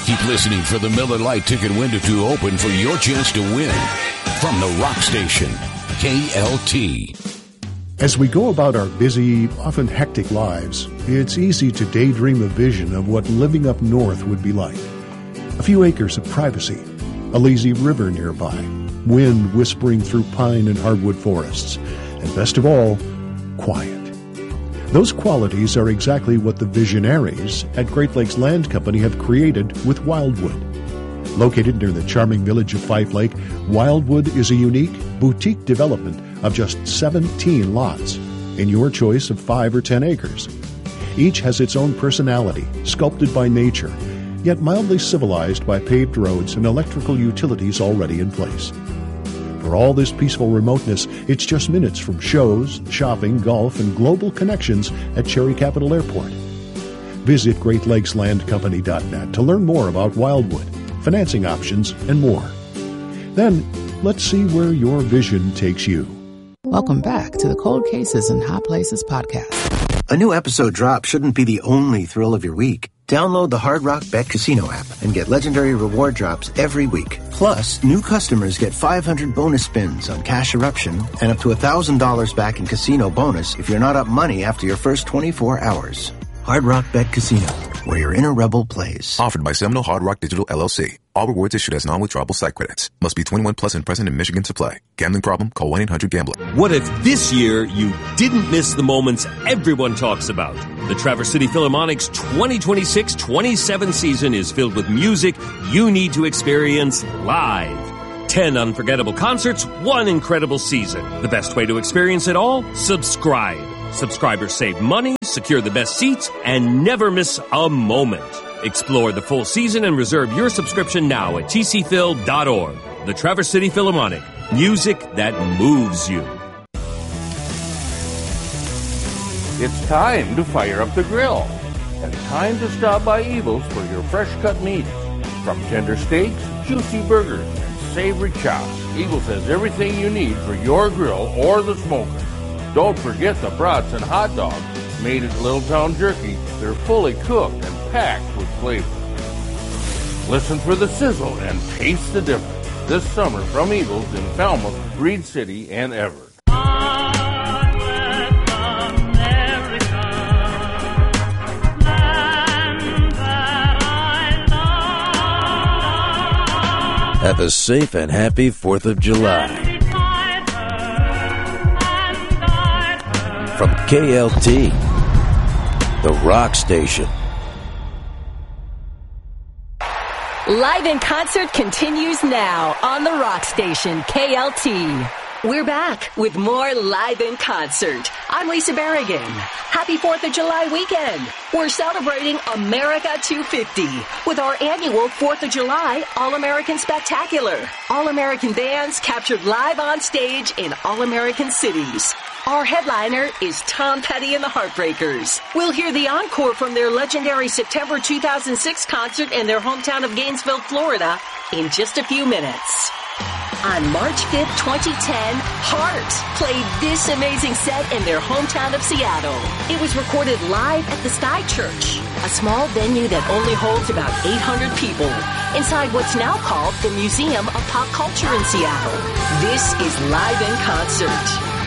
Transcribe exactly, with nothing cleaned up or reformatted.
Keep listening for the Miller Lite ticket window to open for your chance to win. From the Rock Station, K L T. As we go about our busy, often hectic lives, it's easy to daydream a vision of what living up north would be like. A few acres of privacy, a lazy river nearby, wind whispering through pine and hardwood forests, and best of all, quiet. Those qualities are exactly what the visionaries at Great Lakes Land Company have created with Wildwood. Located near the charming village of Fife Lake, Wildwood is a unique, boutique development of just seventeen lots, in your choice of five or ten acres. Each has its own personality, sculpted by nature, yet mildly civilized by paved roads and electrical utilities already in place. For all this peaceful remoteness, it's just minutes from shows, shopping, golf, and global connections at Cherry Capital Airport. Visit Great Lakes Land Company dot net to learn more about Wildwood, financing options, and more. Then, let's see where your vision takes you. Welcome back to the Cold Cases and Hot Places podcast. A new episode drop shouldn't be the only thrill of your week. Download the Hard Rock Bet Casino app and get legendary reward drops every week. Plus, new customers get five hundred bonus spins on Cash Eruption and up to one thousand dollars back in casino bonus if you're not up money after your first twenty-four hours. Hard Rock Bet Casino, where your inner rebel plays. Offered by Seminole Hard Rock Digital L L C. All rewards issued as non-withdrawable site credits. Must be twenty-one plus and present in Michigan to play. Gambling problem? Call one eight hundred gambler. What if this year you didn't miss the moments everyone talks about? The Traverse City Philharmonic's twenty twenty-six twenty-seven season is filled with music you need to experience live. Ten unforgettable concerts, one incredible season. The best way to experience it all? Subscribe. Subscribers save money, secure the best seats, and never miss a moment. Explore the full season and reserve your subscription now at t c phil dot org. The Traverse City Philharmonic. Music that moves you. It's time to fire up the grill. And time to stop by Eagles for your fresh cut meats. From tender steaks, juicy burgers, and savory chops, Eagles has everything you need for your grill or the smoker. Don't forget the brats and hot dogs made at Little Town Jerky. They're fully cooked and packed with flavor. Listen for the sizzle and taste the difference this summer from Eagles in Falmouth, Reed City, and Everett. Have a safe and happy fourth of July. From K L T, the Rock Station. Live in Concert continues now on the Rock Station, K L T. We're back with more Live in Concert. I'm Lisa Berrigan. Happy fourth of July weekend. We're celebrating America two fifty with our annual fourth of July All-American Spectacular. All-American bands captured live on stage in All-American cities. Our headliner is Tom Petty and the Heartbreakers. We'll hear the encore from their legendary September two thousand six concert in their hometown of Gainesville, Florida, in just a few minutes. On March fifth, twenty ten, Heart played this amazing set in their hometown of Seattle. It was recorded live at the Sky Church, a small venue that only holds about eight hundred people, inside what's now called the Museum of Pop Culture in Seattle. This is Live in Concert.